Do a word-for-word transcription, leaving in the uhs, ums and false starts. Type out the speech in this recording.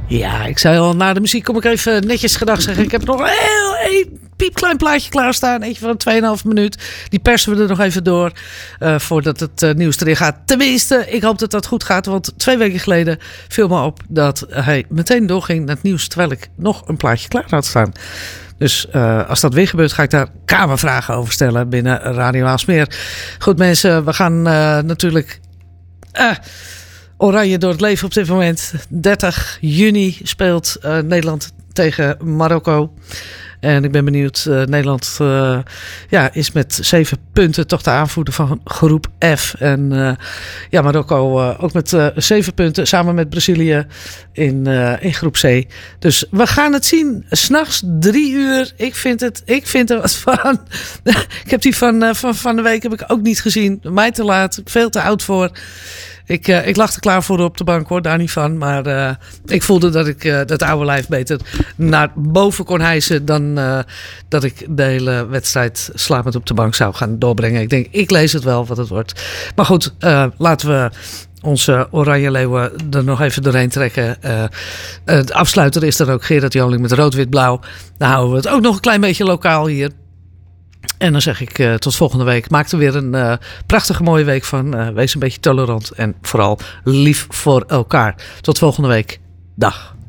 Ja, ik zei al, na de muziek kom ik even netjes gedag zeggen. Ik heb nog een heel een piepklein plaatje klaarstaan. Eentje van twee komma vijf minuut. Die persen we er nog even door. Uh, voordat het uh, nieuws erin gaat. Tenminste, ik hoop dat dat goed gaat. Want twee weken geleden viel me op dat hij meteen doorging naar het nieuws. Terwijl ik nog een plaatje klaar had staan. Dus uh, als dat weer gebeurt, ga ik daar kamervragen over stellen binnen Radio Aalsmeer. Goed mensen, we gaan uh, natuurlijk... Uh, Oranje door het leven op dit moment. dertig juni speelt uh, Nederland tegen Marokko. En ik ben benieuwd. Uh, Nederland uh, ja, is met zeven punten toch de aanvoerder van groep F. En uh, ja, Marokko uh, ook met uh, zeven punten. Samen met Brazilië in, uh, in groep C. Dus we gaan het zien. 's Nachts drie uur. Ik vind, het, ik vind er wat van. Ik heb die van, uh, van, van de week heb ik ook niet gezien. Mij te laat. Veel te oud voor. Ik, uh, ik lag er klaar voor op de bank hoor, daar niet van. Maar uh, ik voelde dat ik uh, dat oude lijf beter naar boven kon hijsen dan uh, dat ik de hele wedstrijd slapend op de bank zou gaan doorbrengen. Ik denk, ik lees het wel wat het wordt. Maar goed, uh, laten we onze Oranje Leeuwen er nog even doorheen trekken. Uh, uh, de afsluiter is er ook Gerard Joling met rood-wit-blauw. Dan houden we het ook nog een klein beetje lokaal hier. En dan zeg ik uh, tot volgende week. Maak er weer een uh, prachtige mooie week van. Uh, wees een beetje tolerant en vooral lief voor elkaar. Tot volgende week. Dag.